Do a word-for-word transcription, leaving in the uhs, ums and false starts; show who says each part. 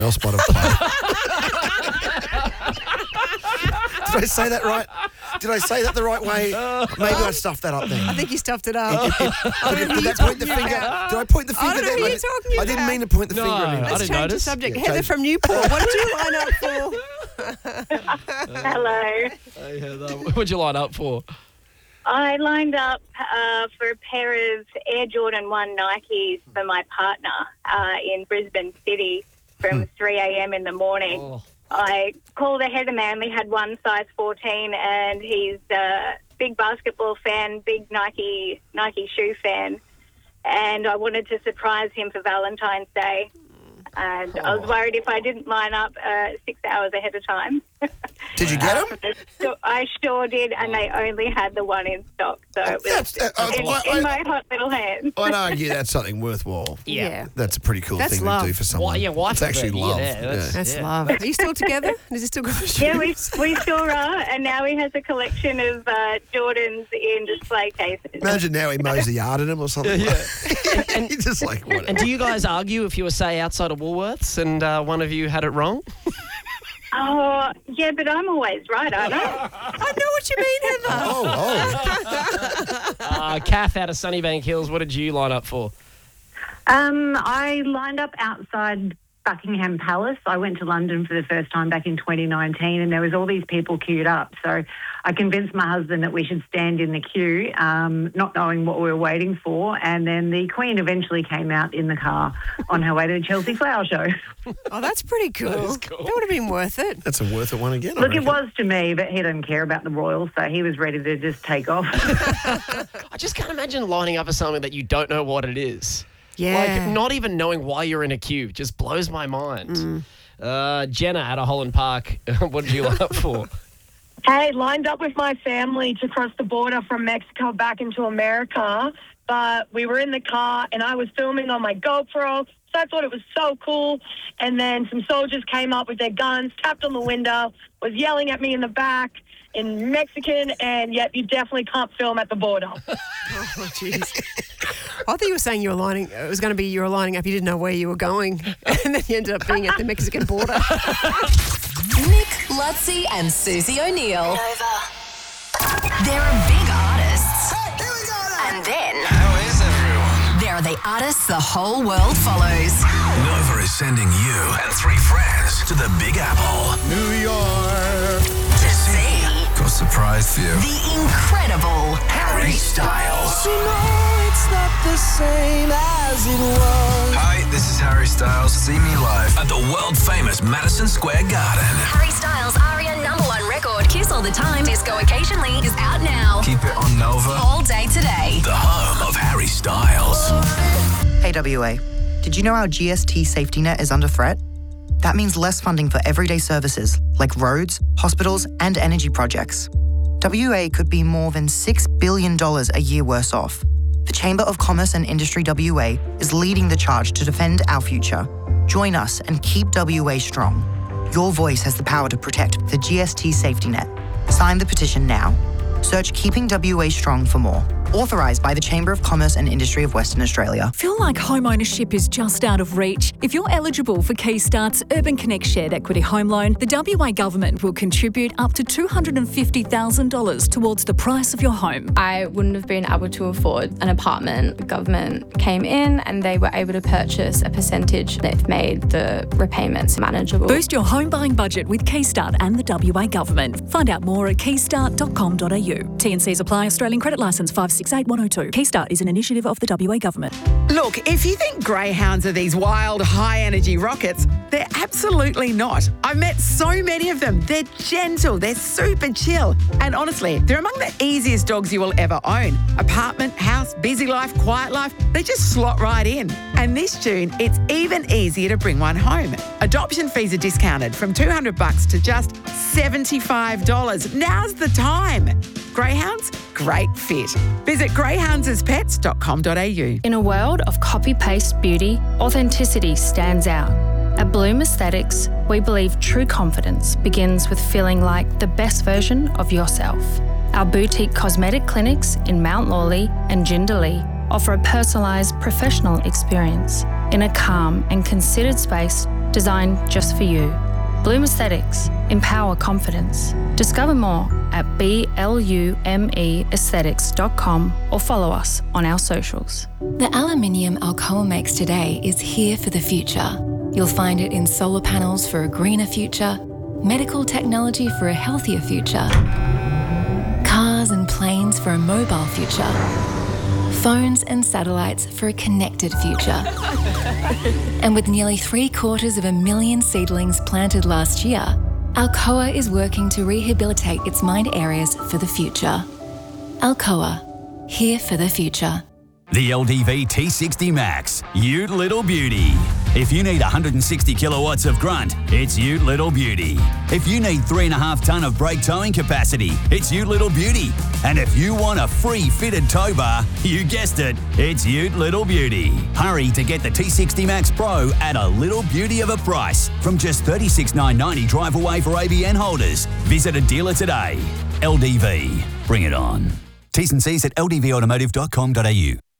Speaker 1: else might have played. Did I say that right? Did I say that the right way? Maybe I stuffed that up then.
Speaker 2: I think you stuffed it up.
Speaker 1: It, it, it, I did, did that point the finger? Did I point the finger
Speaker 2: I don't know
Speaker 1: there?
Speaker 2: who
Speaker 1: I,
Speaker 2: you're
Speaker 1: did,
Speaker 2: talking
Speaker 1: I didn't
Speaker 2: about.
Speaker 1: mean to point the
Speaker 3: No,
Speaker 1: finger at him.
Speaker 3: I
Speaker 2: Let's
Speaker 3: didn't
Speaker 2: change the
Speaker 3: notice.
Speaker 2: subject.
Speaker 1: Yeah,
Speaker 2: Heather
Speaker 1: change-
Speaker 2: from Newport, what did you line up for?
Speaker 4: Hello.
Speaker 3: Hey, Heather, what would you line up for?
Speaker 4: I lined up uh, for a pair of Air Jordan one Nikes for my partner uh, in Brisbane City from three a.m. in the morning.
Speaker 3: Oh.
Speaker 4: I called ahead and they only had one size fourteen, and he's a big basketball fan, big Nike Nike shoe fan, and I wanted to surprise him for Valentine's Day. And I was worried if I didn't line up uh, six hours ahead of time.
Speaker 1: Did you get him?
Speaker 4: So I sure did, and they only had the one in stock, so it was
Speaker 1: That's, uh, uh,
Speaker 4: in,
Speaker 1: I,
Speaker 4: in my hot little hand.
Speaker 1: I'd argue that's something worthwhile.
Speaker 2: Yeah.
Speaker 1: That's a pretty cool
Speaker 2: That's
Speaker 1: thing
Speaker 2: love.
Speaker 1: to do for someone.
Speaker 3: Why- yeah, why
Speaker 1: it's
Speaker 3: for
Speaker 1: actually
Speaker 3: them?
Speaker 1: love.
Speaker 3: Yeah, that's-
Speaker 2: That's
Speaker 3: Yeah.
Speaker 2: love. Are you still together? Does he still got shoes?
Speaker 4: Yeah, we we sure are, and now he has a collection of uh, Jordans in display cases.
Speaker 1: Imagine now he mows the yard at him or something.
Speaker 3: Yeah,
Speaker 1: Like. And he's just like, whatever.
Speaker 3: And do you guys argue if you were, say, outside of Woolworths and uh, one of you had it wrong?
Speaker 4: Oh, yeah, but I'm always right, aren't I?
Speaker 2: I know what you mean, Heather.
Speaker 1: Oh, oh.
Speaker 3: Uh, Kath out of Sunnybank Hills, what did you line up for?
Speaker 5: Um, I lined up outside Buckingham Palace. I went to London for the first time back in twenty nineteen, and there was all these people queued up. So I convinced my husband that we should stand in the queue, um, not knowing what we were waiting for. And then the Queen eventually came out in the car on her way to the Chelsea Flower Show.
Speaker 2: Oh, that's pretty cool. That,
Speaker 3: is cool.
Speaker 2: would have been worth it.
Speaker 1: That's a worth it one again. I
Speaker 5: Look, it
Speaker 1: reckon.
Speaker 5: was to me, but he didn't care about the royals, so he was ready to just take off.
Speaker 3: I just can't imagine lining up for something that you don't know what it is.
Speaker 2: Yeah.
Speaker 3: Like, not even knowing why you're in a queue just blows my mind. Uh, Jenna out of Holland Park, what did you line up for?
Speaker 6: Hey, lined up with my family to cross the border from Mexico back into America, but we were in the car and I was filming on my GoPro, so I thought it was so cool. And then some soldiers came up with their guns, tapped on the window, was yelling at me in the back in Mexican, and yet you definitely can't film at the border.
Speaker 2: Oh, jeez. I thought you were saying you were lining, it was going to be you were lining up, you didn't know where you were going, and then you ended up being at the Mexican border.
Speaker 7: Nick, Lutzi, and Susie O'Neill. Nova. There are big artists.
Speaker 8: Hey, here we go now.
Speaker 7: And then
Speaker 8: How is everyone?
Speaker 7: there are the artists the whole world follows.
Speaker 8: Nova is sending you and three friends to the Big Apple. New York.
Speaker 7: To see
Speaker 8: Got a surprise for you.
Speaker 7: the incredible
Speaker 8: Harry Styles.
Speaker 9: You know it's not the same as it was.
Speaker 8: Hi, this is Harry Styles. See me live at the world-famous Madison Square Garden.
Speaker 7: Harry Styles' Aria number one record, Kiss All the Time, Disco Occasionally, is out now.
Speaker 8: Keep it on Nova.
Speaker 7: All day today.
Speaker 8: The home of Harry Styles.
Speaker 10: Hey W A, did you know our G S T safety net is under threat? That means less funding for everyday services like roads, hospitals, and energy projects. W A could be more than six billion dollars a year worse off. The Chamber of Commerce and Industry W A is leading the charge to defend our future. Join us and keep W A strong. Your voice has the power to protect the G S T safety net. Sign the petition now. Search Keeping W A Strong for more. Authorised by the Chamber of Commerce and Industry of Western Australia.
Speaker 11: Feel like home ownership is just out of reach? If you're eligible for Keystart's Urban Connect Shared Equity Home Loan, the W A Government will contribute up to two hundred fifty thousand dollars towards the price of your home.
Speaker 12: I wouldn't have been able to afford an apartment. The government came in and they were able to purchase a percentage that made the repayments manageable.
Speaker 11: Boost your home buying budget with Keystart and the W A Government. Find out more at keystart dot com dot a u. T and Cs apply. Australian Credit Licence five six eight one oh two. Keystart is an initiative of the W A Government.
Speaker 13: Look, if you think greyhounds are these wild, high-energy rockets, they're absolutely not. I've met so many of them. They're gentle, they're super chill, and honestly, they're among the easiest dogs you will ever own. Apartment, house, busy life, quiet life, they just slot right in. And this June, it's even easier to bring one home. Adoption fees are discounted from two hundred bucks to just seventy-five dollars. Now's the time. Greyhounds, great fit. Visit greyhounds as pets dot com dot a u.
Speaker 14: In a world of copy-paste beauty, authenticity stands out. At Bloom Aesthetics, we believe true confidence begins with feeling like the best version of yourself. Our boutique cosmetic clinics in Mount Lawley and Jindalee offer a personalised professional experience. in a calm and considered space designed just for you. Bloom Aesthetics. Empower confidence. Discover more at B L U M E aesthetics dot com or follow us on our socials.
Speaker 15: The aluminium Alcoa makes today is here for the future. You'll find it in solar panels for a greener future, medical technology for a healthier future, cars and planes for a mobile future, phones and satellites for a connected future. And with nearly three quarters of a million seedlings planted last year, Alcoa is working to rehabilitate its mined areas for the future. Alcoa, here for the future.
Speaker 16: The L D V T sixty Max, Ute Little Beauty. If you need one hundred sixty kilowatts of grunt, it's Ute Little Beauty. If you need three and a half tonne of brake towing capacity, it's Ute Little Beauty. And if you want a free fitted tow bar, you guessed it, it's Ute Little Beauty. Hurry to get the T sixty Max Pro at a little beauty of a price from just thirty-six thousand nine hundred ninety drive away for A B N holders. Visit a dealer today. L D V, bring it on. T's and C's at l d v automotive dot com dot a u.